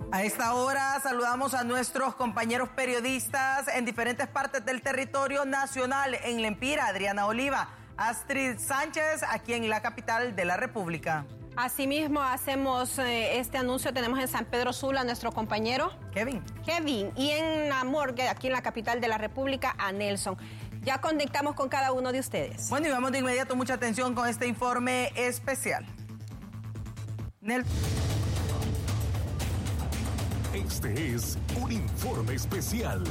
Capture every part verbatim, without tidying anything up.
A esta hora saludamos a nuestros compañeros periodistas en diferentes partes del territorio nacional. En Lempira, Adriana Oliva, Astrid Sánchez, aquí en la capital de la República. Asimismo, hacemos eh, este anuncio, tenemos en San Pedro Sula a nuestro compañero Kevin. Kevin, y en la morgue, aquí en la capital de la República, a Nelson. Ya conectamos con cada uno de ustedes. Bueno, y vamos de inmediato, mucha atención con este informe especial. Nelson. Este es un informe especial.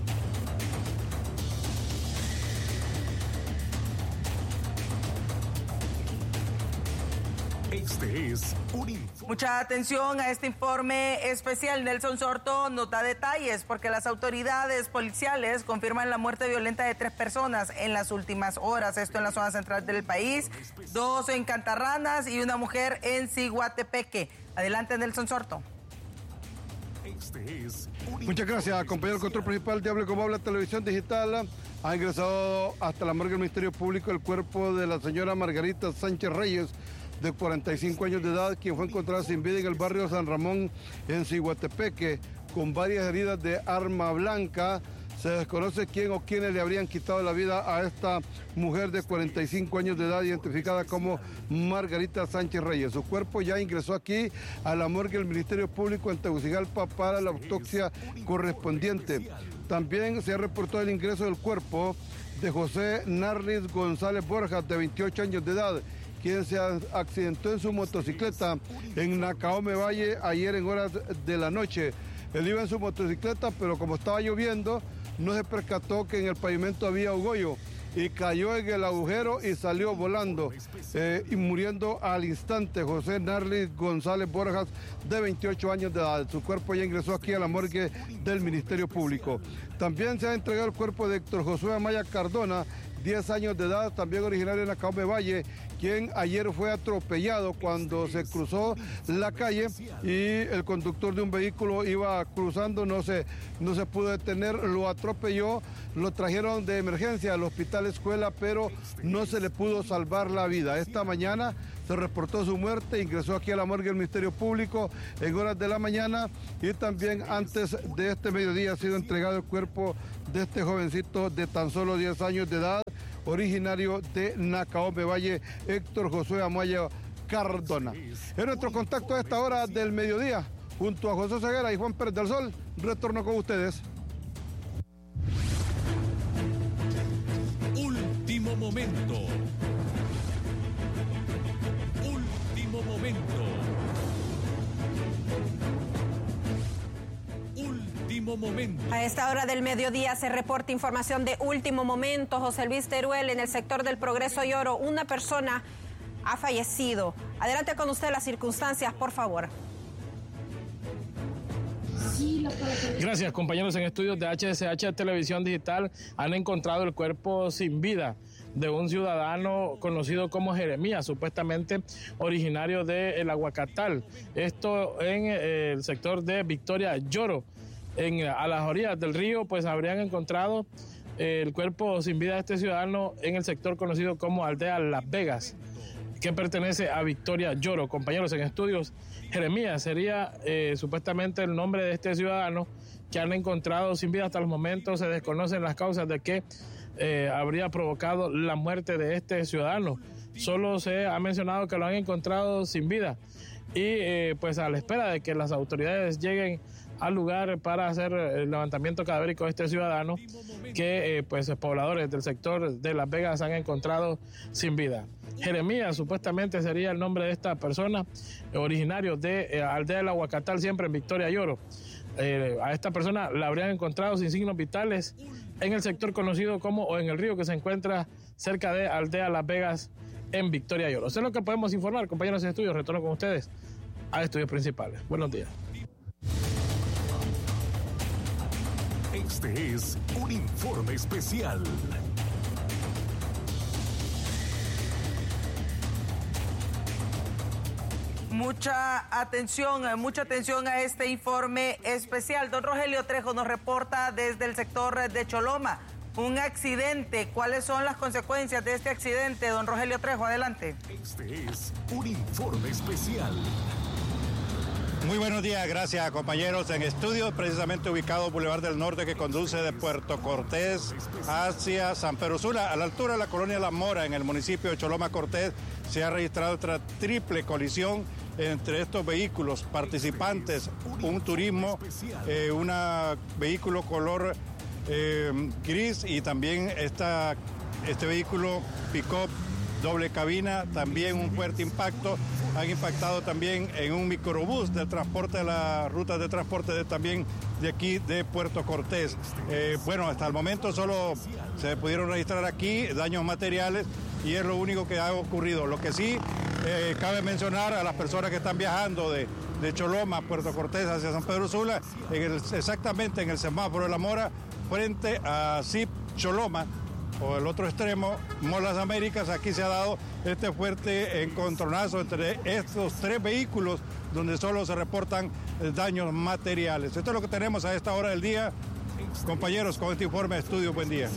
Este es un informe. Mucha atención a este informe especial. Nelson Sorto nos da detalles porque las autoridades policiales confirman la muerte violenta de tres personas en las últimas horas. Esto en la zona central del país, dos en Cantarranas y una mujer en Ciguatepeque. Adelante, Nelson Sorto. Este es un Muchas gracias, compañero control principal de Hable Como Habla Televisión Digital. Ha ingresado hasta la morgue del Ministerio Público el cuerpo de la señora Margarita Sánchez Reyes, de cuarenta y cinco años de edad, quien fue encontrada sin vida en el barrio San Ramón, en Ciguatepeque, con varias heridas de arma blanca. Se desconoce quién o quiénes le habrían quitado la vida a esta mujer de cuarenta y cinco años de edad, identificada como Margarita Sánchez Reyes. Su cuerpo ya ingresó aquí a la morgue del Ministerio Público en Tegucigalpa para la autopsia correspondiente. También se ha reportado el ingreso del cuerpo de José Narlis González Borjas, de veintiocho años de edad, quien se accidentó en su motocicleta en Nacaome Valle ayer en horas de la noche. Él iba en su motocicleta, pero como estaba lloviendo, no se percató que en el pavimento había un hoyo y cayó en el agujero y salió volando eh, y muriendo al instante. José Narlis González Borjas, de veintiocho años de edad. Su cuerpo ya ingresó aquí a la morgue del Ministerio Público. También se ha entregado el cuerpo de Héctor Josué Amaya Cardona, diez años de edad, también originario de Nacaome Valle, quien ayer fue atropellado cuando se cruzó la calle y el conductor de un vehículo iba cruzando, no se, no se pudo detener, lo atropelló, lo trajeron de emergencia al hospital escuela, pero no se le pudo salvar la vida. Esta mañana se reportó su muerte, ingresó aquí a la morgue del Ministerio Público en horas de la mañana, y también antes de este mediodía ha sido entregado el cuerpo de este jovencito de tan solo diez años de edad, originario de Nacaome Valle, Héctor Josué Amaya Cardona. En nuestro contacto a esta hora del mediodía, junto a José Ceguera y Juan Pérez del Sol, retorno con ustedes. Último momento. Último momento. Último momento. A esta hora del mediodía se reporta información de último momento. José Luis Teruel, en el sector del Progreso y Oro, una persona ha fallecido. Adelante con usted las circunstancias, por favor. Gracias, compañeros. En estudios de H S H Televisión Digital han encontrado el cuerpo sin vida de un ciudadano conocido como Jeremías, supuestamente originario de El Aguacatal. Esto en el sector de Victoria Lloro. En, a las orillas del río, pues habrían encontrado el cuerpo sin vida de este ciudadano en el sector conocido como Aldea Las Vegas, que pertenece a Victoria Lloro. Compañeros, en estudios, Jeremías sería eh, supuestamente el nombre de este ciudadano que han encontrado sin vida. Hasta los momentos se desconocen las causas de que eh, habría provocado la muerte de este ciudadano. Solo se ha mencionado que lo han encontrado sin vida y eh, pues a la espera de que las autoridades lleguen al lugar para hacer el levantamiento cadavérico de este ciudadano que eh, pues pobladores del sector de Las Vegas han encontrado sin vida. Jeremías supuestamente sería el nombre de esta persona, originario de eh, Aldea del Aguacatal, siempre en Victoria Lloro. Eh, a esta persona la habrían encontrado sin signos vitales en el sector conocido como, o en el río que se encuentra cerca de Aldea Las Vegas en Victoria Lloro. Eso es lo que podemos informar, compañeros de estudios. Retorno con ustedes a estudios principales. Buenos días. Este es un informe especial. Mucha atención, mucha atención a este informe especial. Don Rogelio Trejo nos reporta desde el sector de Choloma un accidente. ¿Cuáles son las consecuencias de este accidente? Don Rogelio Trejo, adelante. Este es un informe especial. Muy buenos días, gracias compañeros. En estudio, precisamente ubicado Boulevard del Norte, que conduce de Puerto Cortés hacia San Pedro Sula. A la altura de la colonia La Mora, en el municipio de Choloma Cortés, se ha registrado otra triple colisión entre estos vehículos participantes, un turismo, eh, un vehículo color eh, gris y también esta, este vehículo pick-up doble cabina, también un fuerte impacto. Han impactado también en un microbús del transporte de las rutas de transporte de, también de aquí de Puerto Cortés. Eh, bueno, hasta el momento solo se pudieron registrar aquí daños materiales y es lo único que ha ocurrido. Lo que sí eh, cabe mencionar a las personas que están viajando de, de Choloma, Puerto Cortés hacia San Pedro Sula, en el, exactamente en el semáforo de La Mora, frente a C I P Choloma, o el otro extremo, Mall Las Américas, aquí se ha dado este fuerte encontronazo entre estos tres vehículos donde solo se reportan daños materiales. Esto es lo que tenemos a esta hora del día. Compañeros, con este informe de estudio, buen día.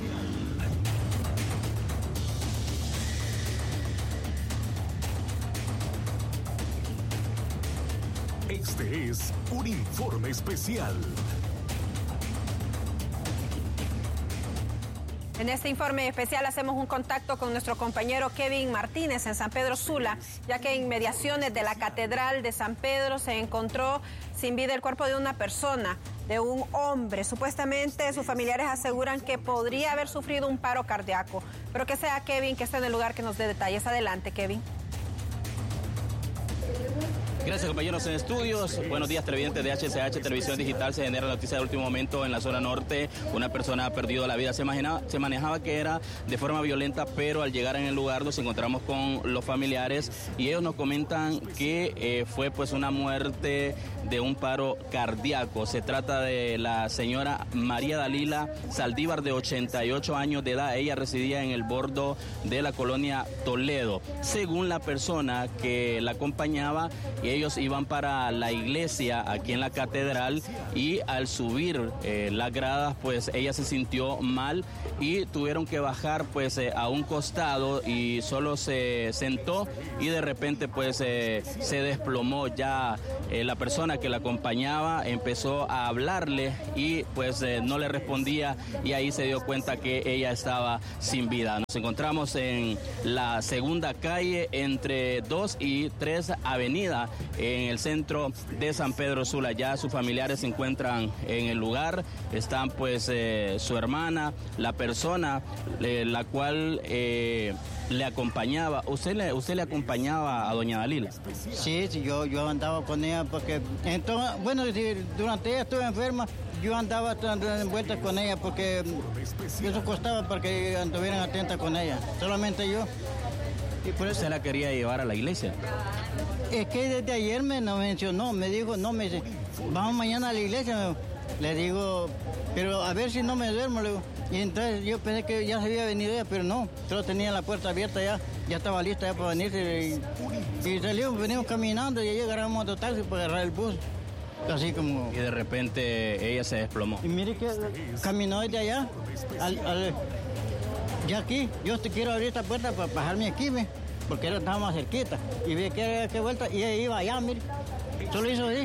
Este es un informe especial. En este informe especial hacemos un contacto con nuestro compañero Kevin Martínez en San Pedro Sula, ya que en inmediaciones de la Catedral de San Pedro se encontró sin vida el cuerpo de una persona, de un hombre. Supuestamente sus familiares aseguran que podría haber sufrido un paro cardíaco. Pero que sea Kevin, que esté en el lugar, que nos dé detalles. Adelante, Kevin. Gracias, compañeros en estudios. Buenos días, televidentes de H C H Televisión Digital. Se genera la noticia de último momento en la zona norte. Una persona ha perdido la vida. Se, imaginaba, se manejaba que era de forma violenta, pero al llegar en el lugar nos encontramos con los familiares y ellos nos comentan que eh, fue pues una muerte de un paro cardíaco. Se trata de la señora María Dalila Saldívar, de ochenta y ocho años de edad. Ella residía en el bordo de la colonia Toledo. Según la persona que la acompañaba, ellos iban para la iglesia aquí en la catedral y al subir eh, las gradas pues ella se sintió mal y tuvieron que bajar pues eh, a un costado y solo se sentó y de repente pues eh, se desplomó. Ya eh, la persona que la acompañaba empezó a hablarle y pues eh, no le respondía y ahí se dio cuenta que ella estaba sin vida. Nos encontramos en la segunda calle entre dos y tres avenida en el centro de San Pedro Sula. Ya sus familiares se encuentran en el lugar, están pues eh, su hermana, la persona eh, la cual eh, le acompañaba. ¿Usted le, usted le acompañaba a doña Dalila? Sí, sí, yo, yo andaba con ella porque, entonces, bueno, durante ella estuve enferma, yo andaba dando vueltas con ella porque eso costaba para que anduvieran atentas con ella, solamente yo. Y por eso... ¿Usted la quería llevar a la iglesia? Es que desde ayer me no mencionó, me dijo, no, me dice, vamos mañana a la iglesia. Le digo, pero a ver si no me duermo, le digo. Y entonces yo pensé que ya se había venido ella, pero no, solo tenía la puerta abierta ya, ya estaba lista ya para venirse. Y, y salimos, venimos caminando y ahí agarramos otro taxi para agarrar el bus. Así como... Y de repente ella se desplomó. Y mire que caminó desde allá, al, al, ya aquí, yo te quiero abrir esta puerta para bajarme aquí, ¿ve? Porque él estaba más cerquita. Y vi que qué vuelta y ella iba allá, mire. Solo hizo así.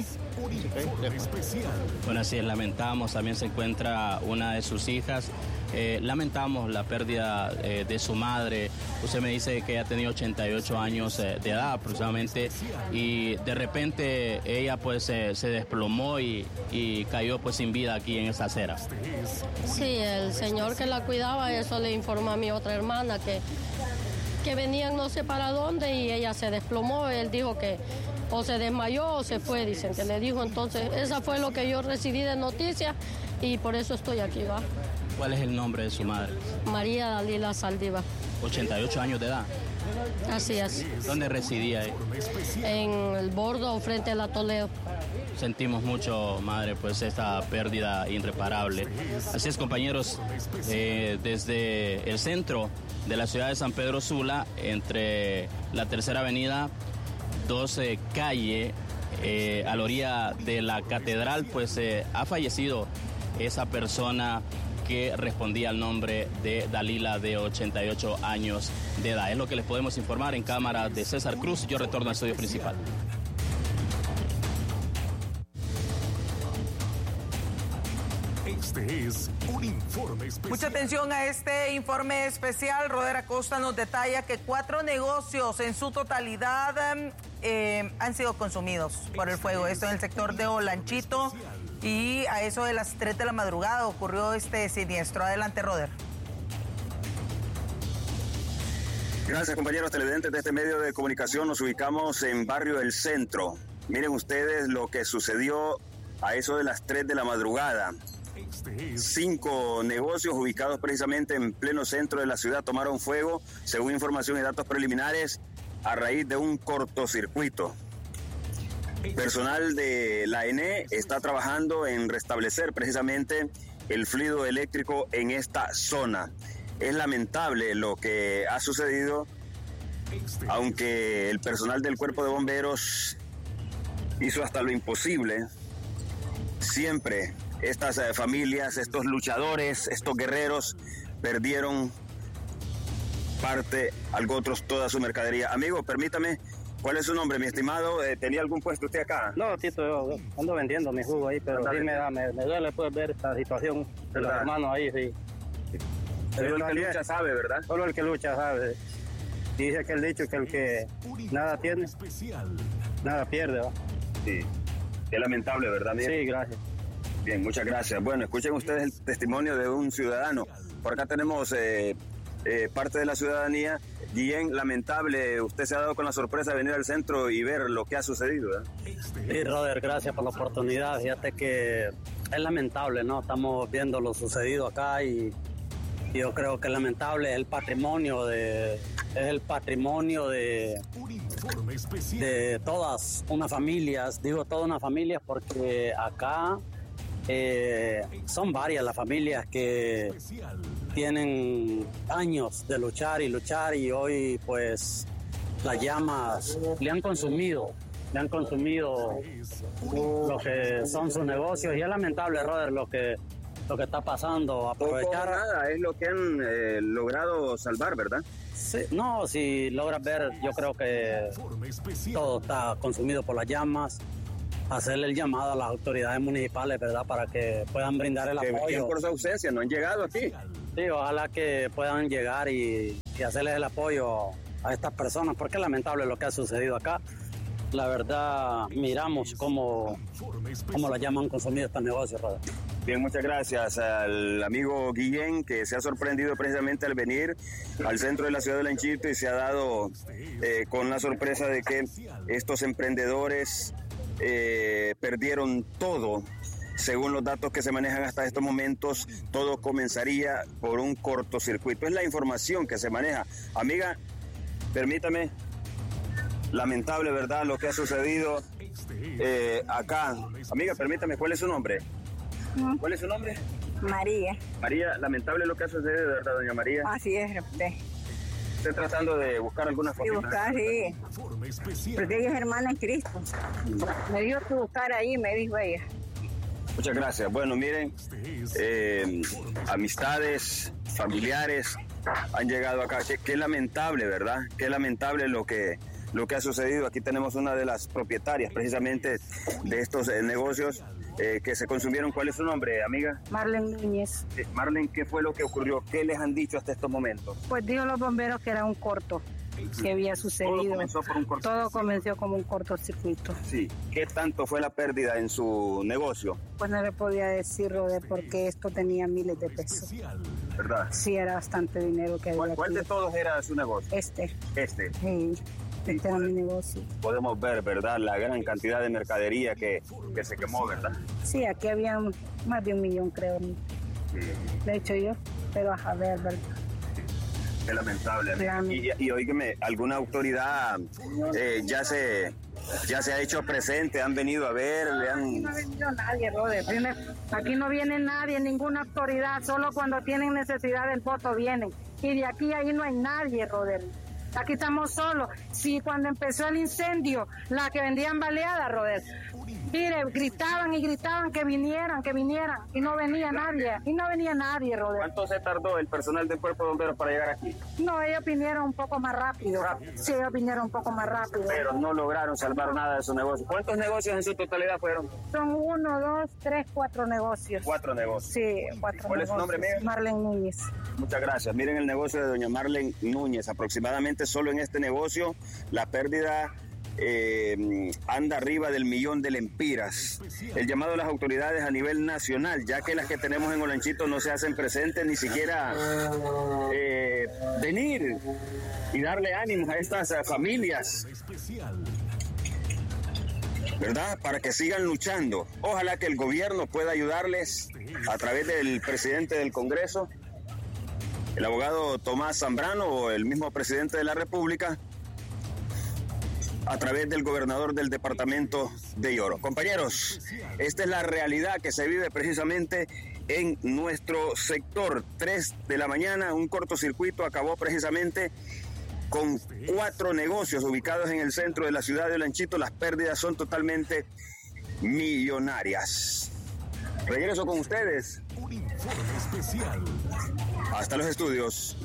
Bueno, así es, lamentamos, también se encuentra una de sus hijas. Eh, lamentamos la pérdida eh, de su madre. Usted me dice que ella tenía ochenta y ocho años eh, de edad aproximadamente y de repente ella pues eh, se desplomó y, y cayó pues sin vida aquí en esa acera. Sí, el señor que la cuidaba, eso le informó a mi otra hermana que, que venían no sé para dónde y ella se desplomó. Él dijo que o se desmayó o se fue, dicen que le dijo. Entonces, esa fue lo que yo recibí de noticias y por eso estoy aquí, ¿va? ¿Cuál es el nombre de su madre? María Dalila Saldívar. ochenta y ocho años de edad. Así es. ¿Dónde residía él? En el bordo frente a la Toledo. Sentimos mucho, madre, pues esta pérdida irreparable. Así es, compañeros, eh, desde el centro de la ciudad de San Pedro Sula, entre la Tercera Avenida, doce calle, eh, a la orilla de la catedral, pues eh, ha fallecido esa persona que respondía al nombre de Dalila, de ochenta y ocho años de edad. Es lo que les podemos informar en cámara de César Cruz. Yo retorno al estudio principal. Este es un informe especial. Mucha atención a este informe especial. Roder Acosta nos detalla que cuatro negocios en su totalidad eh, han sido consumidos por el fuego. Esto en el sector de Olanchito, y a eso de las tres de la madrugada ocurrió este siniestro. Adelante, Roder. Gracias, compañeros televidentes de este medio de comunicación. Nos ubicamos en Barrio El Centro. Miren ustedes lo que sucedió a eso de las tres de la madrugada. Cinco negocios ubicados precisamente en pleno centro de la ciudad tomaron fuego, según información y datos preliminares, a raíz de un cortocircuito. Personal de la E N E está trabajando en restablecer precisamente el fluido eléctrico en esta zona. Es lamentable lo que ha sucedido, aunque el personal del Cuerpo de Bomberos hizo hasta lo imposible. Siempre estas eh, familias, estos luchadores, estos guerreros perdieron parte, algo otros, toda su mercadería. Amigo, permítame, ¿cuál es su nombre, mi estimado? Eh, ¿Tenía algún puesto usted acá? No, Tito, yo ando vendiendo mi jugo ahí, pero sí me, da, me, me duele pues ver esta situación de los hermanos ahí, sí. Solo el que lucha sabe, ¿verdad? Solo el que lucha sabe. Dice aquel dicho que el que nada tiene, nada pierde, ¿va? Sí, qué lamentable, ¿verdad, amigo? Sí, gracias. Bien, muchas gracias. Bueno, escuchen ustedes el testimonio de un ciudadano. Por acá tenemos eh, eh, parte de la ciudadanía. Bien lamentable, usted se ha dado con la sorpresa de venir al centro y ver lo que ha sucedido, ¿verdad? Sí, Roder, gracias por la oportunidad. Fíjate que es lamentable, ¿no? Estamos viendo lo sucedido acá y yo creo que es lamentable. Es el patrimonio de, es el patrimonio de, de todas unas familias. Digo todas unas familias porque acá eh, son varias las familias que tienen años de luchar y luchar, y hoy pues las llamas le han consumido, le han consumido lo que son sus negocios, y es lamentable, Roder, lo que lo que está pasando. Aprovechar nada es lo que han eh, logrado salvar, ¿verdad? Sí, no, si logras ver, yo creo que todo está consumido por las llamas. Hacerle el llamado a las autoridades municipales, ¿verdad?, para que puedan brindar el apoyo. Que por su ausencia no han llegado aquí. Sí, ojalá que puedan llegar y, y hacerles el apoyo a estas personas, porque es lamentable lo que ha sucedido acá. La verdad, miramos cómo, cómo las llamas han consumido estos negocios, Roder. Bien, muchas gracias al amigo Guillén, que se ha sorprendido precisamente al venir al centro de la ciudad de Olanchito y se ha dado eh, con la sorpresa de que estos emprendedores eh, perdieron todo. Según los datos que se manejan hasta estos momentos, todo comenzaría por un cortocircuito. Es la información que se maneja. Amiga, permítame, lamentable, ¿verdad?, lo que ha sucedido eh, acá. Amiga, permítame, ¿cuál es su nombre? ¿Cuál es su nombre? María. María, lamentable lo que ha sucedido, ¿verdad, doña María? Así es, usted. Estoy tratando de buscar alguna foto. Y buscar, sí. Porque ella es hermana en Cristo. Me dijo que buscar ahí, me dijo ella. Muchas gracias. Bueno, miren, eh, amistades, familiares han llegado acá. Qué, qué lamentable, ¿verdad? Qué lamentable lo que, lo que ha sucedido. Aquí tenemos una de las propietarias precisamente de estos eh, negocios eh, que se consumieron. ¿Cuál es su nombre, amiga? Marlene Núñez. Eh, Marlene, ¿qué fue lo que ocurrió? ¿Qué les han dicho hasta estos momentos? Pues dijo los bomberos que era un corto que había sucedido. Todo comenzó por un corto. Todo comenzó como un cortocircuito. Sí. ¿Qué tanto fue la pérdida en su negocio? Pues no le podía decir, Roder, porque esto tenía miles de pesos. ¿Verdad? Sí, era bastante dinero que había. ¿Cuál, cuál de todos era su negocio? Este. Este. Sí. Este era mi negocio. Podemos ver, ¿verdad?, la gran cantidad de mercadería que, que se quemó, ¿verdad? Sí, aquí había más de un millón, creo. Sí. De hecho yo, pero a ver, ¿verdad? Qué lamentable. Y, y oígame, ¿alguna autoridad eh, ya se ya se ha hecho presente? ¿Han venido a ver? Le han... Aquí no ha venido nadie, Roder. Aquí no viene nadie, ninguna autoridad. Solo cuando tienen necesidad del voto vienen. Y de aquí ahí no hay nadie, Roder. Aquí estamos solos. Sí, cuando empezó el incendio, la que vendían baleadas, Roder, Mire, gritaban y gritaban que vinieran, que vinieran, y no venía nadie, y no venía nadie, Rodrigo. ¿Cuánto se tardó el personal del Cuerpo de Bomberos para llegar aquí? No, ellos vinieron un poco más rápido. ¿Rápido? Sí, ellos vinieron un poco más rápido. Pero no lograron salvar nada de su negocio. ¿Cuántos negocios en su totalidad fueron? Son uno, dos, tres, cuatro negocios. Cuatro negocios. Sí, cuatro ¿Cuál negocios. es su nombre, amiga? Marlene Núñez. Muchas gracias. Miren el negocio de doña Marlene Núñez. Aproximadamente solo en este negocio la pérdida eh, anda arriba del millón de lempiras. El llamado a las autoridades a nivel nacional, ya que las que tenemos en Olanchito no se hacen presentes, ni siquiera eh, venir y darle ánimos a estas uh, familias, ¿verdad? Para que sigan luchando. Ojalá que el gobierno pueda ayudarles a través del presidente del Congreso, el abogado Tomás Zambrano, o el mismo presidente de la República, a través del gobernador del departamento de Lloro. Compañeros, esta es la realidad que se vive precisamente en nuestro sector. Tres de la mañana, un cortocircuito acabó precisamente con cuatro negocios ubicados en el centro de la ciudad de Olanchito. Las pérdidas son totalmente millonarias. Regreso con ustedes. Un informe especial. Hasta los estudios.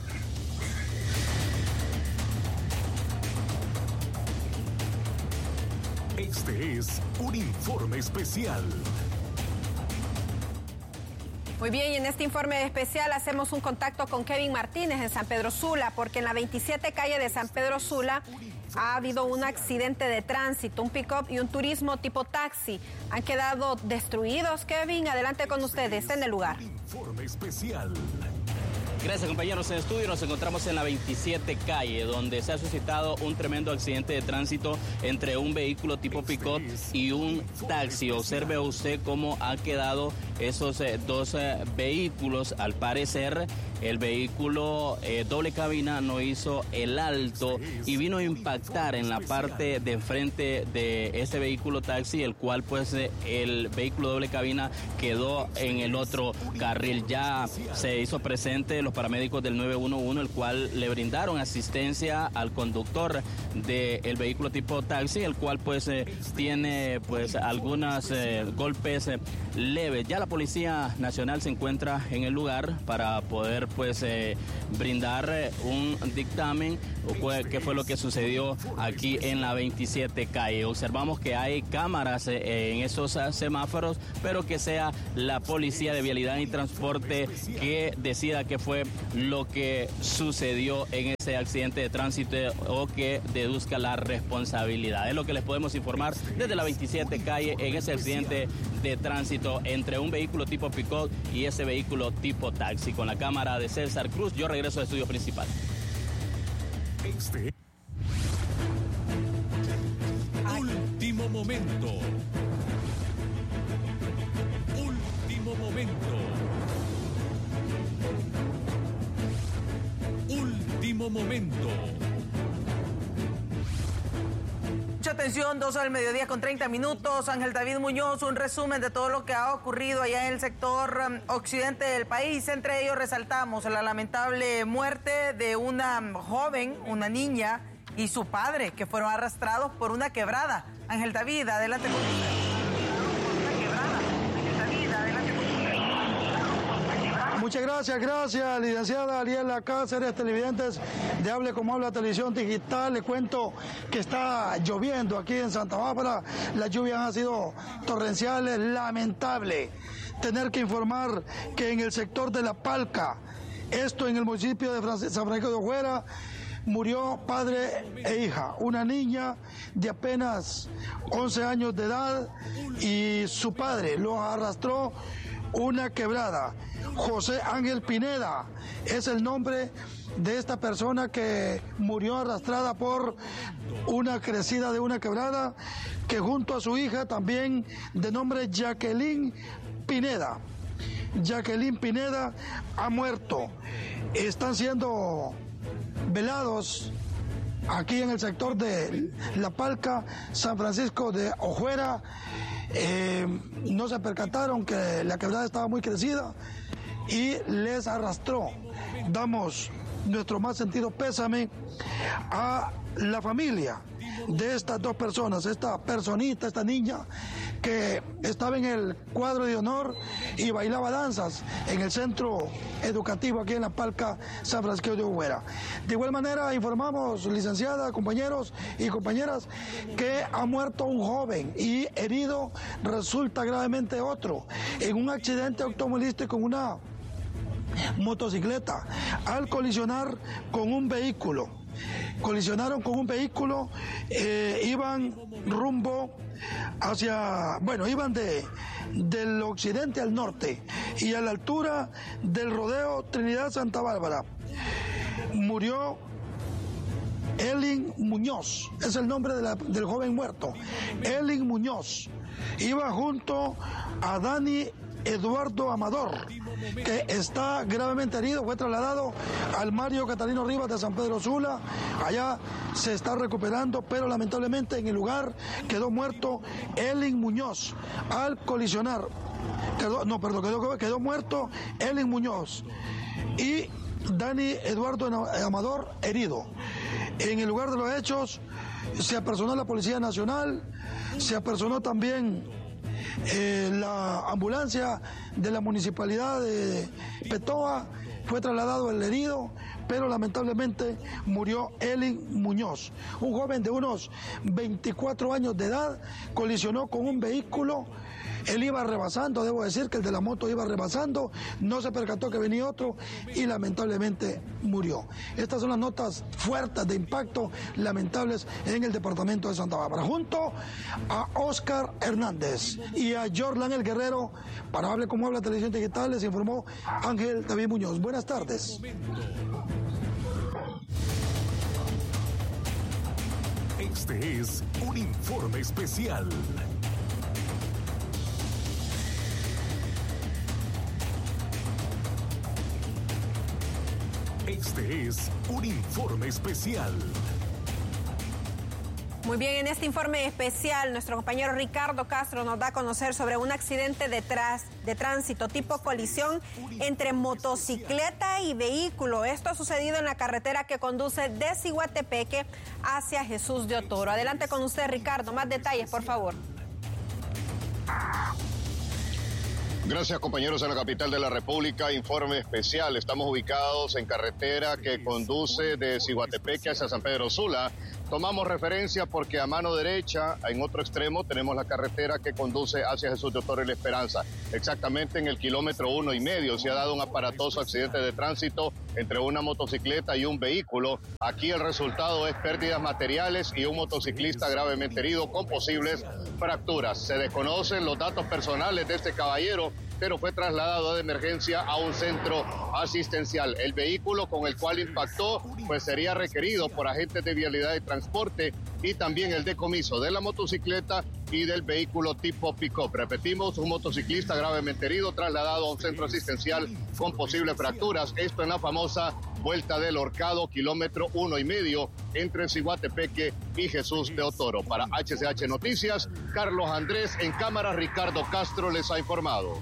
Este es un informe especial. Muy bien, y en este informe especial hacemos un contacto con Kevin Martínez en San Pedro Sula, porque en la veintisiete calle de San Pedro Sula ha habido un accidente de tránsito, un pick-up y un turismo tipo taxi. Han quedado destruidos. Kevin, adelante con ustedes en el lugar. Informe especial. Gracias, compañeros. En estudio nos encontramos en la veintisiete calle, donde se ha suscitado un tremendo accidente de tránsito entre un vehículo tipo pick-up y un taxi. Observe usted cómo han quedado esos eh, dos eh, vehículos. Al parecer, el vehículo eh, doble cabina no hizo el alto y vino a impactar en la parte de enfrente de este vehículo taxi, el cual pues eh, el vehículo doble cabina quedó en el otro carril. Ya se hizo presente los paramédicos del nueve uno uno, el cual le brindaron asistencia al conductor del vehículo tipo taxi, el cual pues eh, tiene pues algunos eh, golpes eh, leves. Ya la Policía Nacional se encuentra en el lugar para poder pues eh, brindar eh, un dictamen o qué fue lo que sucedió aquí en la veintisiete calle. Observamos que hay cámaras eh, en esos uh, semáforos, pero que sea la Policía de Vialidad y Transporte que decida qué fue lo que sucedió en ese accidente de tránsito o que deduzca la responsabilidad. Es lo que les podemos informar desde la veintisiete calle en ese accidente de tránsito entre un vehículo tipo pick-up y ese vehículo tipo taxi. Con la cámara de César Cruz, yo regreso al estudio principal. Este último momento. Último momento. Último momento. Mucha atención, dos al mediodía con treinta minutos. Ángel David Muñoz, un resumen de todo lo que ha ocurrido allá en el sector um, occidente del país. Entre ellos resaltamos la lamentable muerte de una joven, una niña y su padre, que fueron arrastrados por una quebrada. Ángel David, adelante con usted. Muchas gracias, gracias, licenciada Ariela Cáceres, televidentes de Hable Como Habla Televisión Digital. Le cuento que está lloviendo aquí en Santa Bárbara. Las lluvias han sido torrenciales, lamentable tener que informar que en el sector de La Palca, esto en el municipio de San Francisco de Ojeda, murió padre e hija, una niña de apenas once años de edad y su padre lo arrastró una quebrada. José Ángel Pineda es el nombre de esta persona que murió arrastrada por una crecida de una quebrada, que junto a su hija también de nombre Jacqueline Pineda. Jacqueline Pineda ha muerto. Están siendo velados aquí en el sector de La Palca, San Francisco de Ojeda. Eh, no se percataron que la quebrada estaba muy crecida y les arrastró. Damos nuestro más sentido pésame a la familia de estas dos personas, esta personita, esta niña que estaba en el cuadro de honor y bailaba danzas en el centro educativo aquí en la Palca San Francisco de Ugüera. De igual manera informamos, licenciada, compañeros y compañeras, que ha muerto un joven y herido resulta gravemente otro en un accidente automovilístico con una motocicleta al colisionar con un vehículo. Colisionaron con un vehículo, eh, iban rumbo hacia, bueno, iban de, del occidente al norte y a la altura del rodeo Trinidad Santa Bárbara. Murió Elin Muñoz, es el nombre de la, del joven muerto. Elin Muñoz iba junto a Dani Eduardo Amador, que está gravemente herido, fue trasladado al Mario Catalino Rivas de San Pedro Sula, allá se está recuperando, pero lamentablemente en el lugar quedó muerto Elin Muñoz al colisionar, quedó, no, perdón, quedó, quedó muerto Elin Muñoz y Dani Eduardo Amador herido. En el lugar de los hechos se apersonó la Policía Nacional, se apersonó también Eh, la ambulancia de la municipalidad de Petoa, fue trasladado el herido, pero lamentablemente murió Elin Muñoz, un joven de unos veinticuatro años de edad, colisionó con un vehículo. Él iba rebasando, debo decir que el de la moto iba rebasando, no se percató que venía otro y lamentablemente murió. Estas son las notas fuertes de impacto, lamentables en el departamento de Santa Bárbara. Junto a Oscar Hernández y a Jorlan El Guerrero, para Hable Como Habla Televisión Digital, les informó Ángel David Muñoz. Buenas tardes. Este es un informe especial. Este es un informe especial. Muy bien, en este informe especial, nuestro compañero Ricardo Castro nos da a conocer sobre un accidente de, tras, de tránsito tipo colisión entre motocicleta y vehículo. Esto ha sucedido en la carretera que conduce de Ciguatepeque hacia Jesús de Otoro. Adelante con usted, Ricardo. Más detalles, por favor. Gracias, compañeros, en la capital de la República. Informe especial. Estamos ubicados en carretera que conduce de Ciguatepeque hacia San Pedro Sula. Tomamos referencia porque a mano derecha, en otro extremo, tenemos la carretera que conduce hacia Jesús de Otoro y La Esperanza. Exactamente en el kilómetro uno y medio se ha dado un aparatoso accidente de tránsito entre una motocicleta y un vehículo. Aquí el resultado es pérdidas materiales y un motociclista gravemente herido con posibles fracturas. Se desconocen los datos personales de este caballero, pero fue trasladado de emergencia a un centro asistencial. El vehículo con el cual impactó pues sería requerido por agentes de vialidad y transporte y también el decomiso de la motocicleta y del vehículo tipo pick-up. Repetimos, un motociclista gravemente herido trasladado a un centro asistencial con posibles fracturas. Esto en la famosa Vuelta del Horcado, kilómetro uno y medio, entre Ciguatepeque y Jesús de Otoro. Para H C H Noticias, Carlos Andrés, en cámara, Ricardo Castro les ha informado.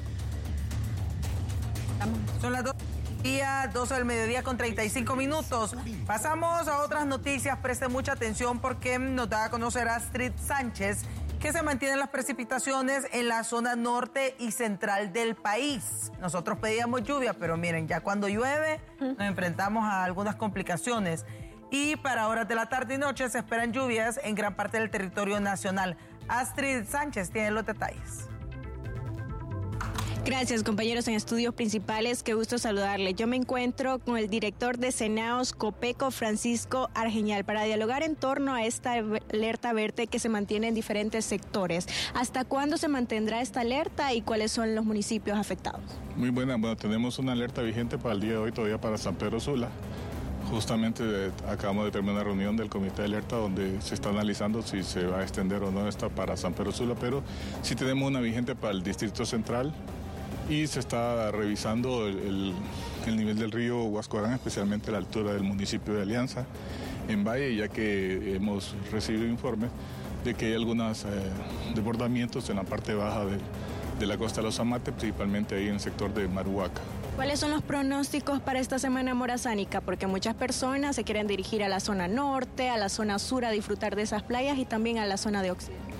Son las dos día, doce del mediodía con treinta y cinco minutos. Pasamos a otras noticias. Preste mucha atención porque nos da a conocer Astrid Sánchez que se mantienen las precipitaciones en la zona norte y central del país. Nosotros pedíamos lluvia, pero miren, ya cuando llueve nos enfrentamos a algunas complicaciones. Y para horas de la tarde y noche se esperan lluvias en gran parte del territorio nacional. Astrid Sánchez tiene los detalles. Gracias, compañeros en estudios principales, qué gusto saludarle. Yo me encuentro con el director de Senaos Copeco, Francisco Argeñal, para dialogar en torno a esta alerta verde que se mantiene en diferentes sectores. ¿Hasta cuándo se mantendrá esta alerta y cuáles son los municipios afectados? Muy buena, bueno, tenemos una alerta vigente para el día de hoy todavía para San Pedro Sula. Justamente eh, acabamos de terminar una reunión del comité de alerta donde se está analizando si se va a extender o no esta para San Pedro Sula, pero sí tenemos una vigente para el Distrito Central. Y se está revisando el, el, el nivel del río Huascorán, especialmente a la altura del municipio de Alianza, en Valle, ya que hemos recibido informes de que hay algunos eh, desbordamientos en la parte baja de, de la costa de los Amates, principalmente ahí en el sector de Maruaca. ¿Cuáles son los pronósticos para esta semana morazánica? Porque muchas personas se quieren dirigir a la zona norte, a la zona sur a disfrutar de esas playas y también a la zona de occidente.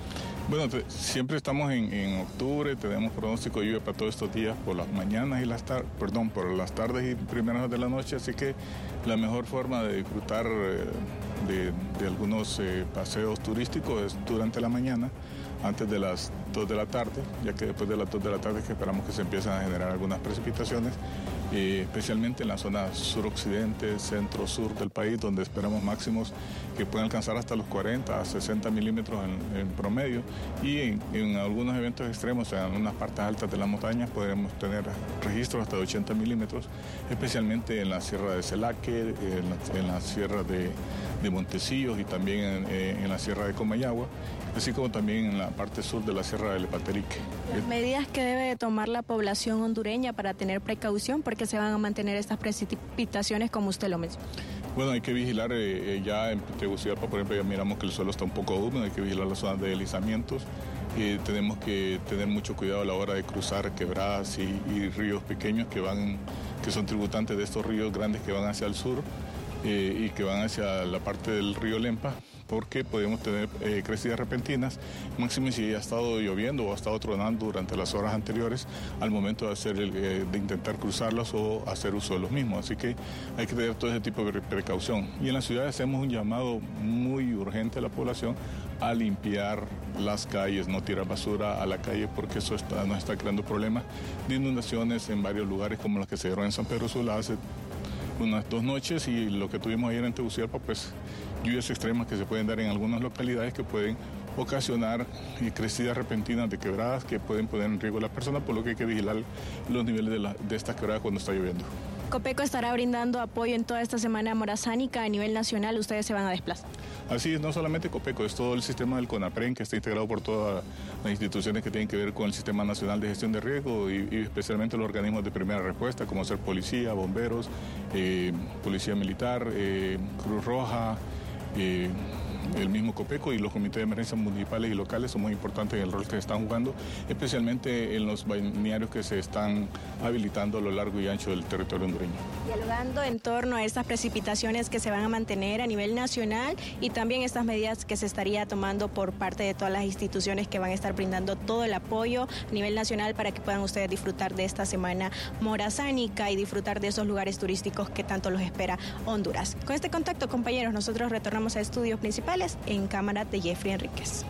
Bueno, te, siempre estamos en, en octubre, tenemos pronóstico de lluvia para todos estos días por las mañanas y las tardes, perdón, por las tardes y primeras horas de la noche, así que la mejor forma de disfrutar eh, de, de algunos eh, paseos turísticos es durante la mañana, antes de las dos de la tarde, ya que después de las dos de la tarde que esperamos que se empiezan a generar algunas precipitaciones, eh, especialmente en la zona suroccidente, centro-sur del país, donde esperamos máximos que pueden alcanzar hasta los cuarenta a sesenta milímetros en, en promedio, y en, en algunos eventos extremos, en algunas partes altas de las montañas, podemos tener registros hasta de ochenta milímetros, especialmente en la sierra de Celaque, en la, en la sierra de, de Montecillos y también en, en la sierra de Comayagua, así como también en la parte sur de la sierra del Lepaterique. Las medidas que debe tomar la población hondureña para tener precaución, porque se van a mantener estas precipitaciones como usted lo mencionó. Bueno, hay que vigilar, eh, eh, ya en Tegucigalpa, por ejemplo, ya miramos que el suelo está un poco húmedo, hay que vigilar las zonas de deslizamientos, eh, tenemos que tener mucho cuidado a la hora de cruzar quebradas y, y ríos pequeños que van, que son tributantes de estos ríos grandes que van hacia el sur eh, y que van hacia la parte del río Lempa, porque podemos tener eh, crecidas repentinas, máximo si ha estado lloviendo o ha estado tronando durante las horas anteriores al momento de, hacer el, eh, de intentar cruzarlos o hacer uso de los mismos. Así que hay que tener todo ese tipo de precaución. Y en la ciudad hacemos un llamado muy urgente a la población a limpiar las calles, no tirar basura a la calle, porque eso está, nos está creando problemas de inundaciones en varios lugares, como las que se dieron en San Pedro Sula hace unas dos noches, y lo que tuvimos ayer en Tegucigalpa, pues lluvias extremas que se pueden dar en algunas localidades que pueden ocasionar crecidas repentinas de quebradas que pueden poner en riesgo a las personas, por lo que hay que vigilar los niveles de, la, de estas quebradas cuando está lloviendo. Copeco estará brindando apoyo en toda esta semana morazánica a nivel nacional. Ustedes se van a desplazar. Así es, no solamente Copeco, es todo el sistema del CONAPREN, que está integrado por todas las instituciones que tienen que ver con el Sistema Nacional de Gestión de Riesgo y, y especialmente los organismos de primera respuesta, como ser policía, bomberos, eh, policía militar, eh, Cruz Roja, eh, el mismo Copeco y los comités de emergencia municipales y locales son muy importantes en el rol que están jugando, especialmente en los balnearios que se están habilitando a lo largo y ancho del territorio hondureño. Dialogando en torno a estas precipitaciones que se van a mantener a nivel nacional y también estas medidas que se estaría tomando por parte de todas las instituciones que van a estar brindando todo el apoyo a nivel nacional para que puedan ustedes disfrutar de esta semana morazánica y disfrutar de esos lugares turísticos que tanto los espera Honduras. Con este contacto, compañeros, nosotros retornamos a estudios principales en cámara de Jeffrey Enríquez.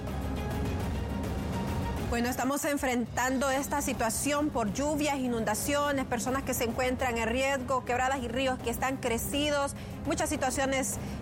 Bueno, estamos enfrentando esta situación por lluvias, inundaciones, personas que se encuentran en riesgo, quebradas y ríos que están crecidos, muchas situaciones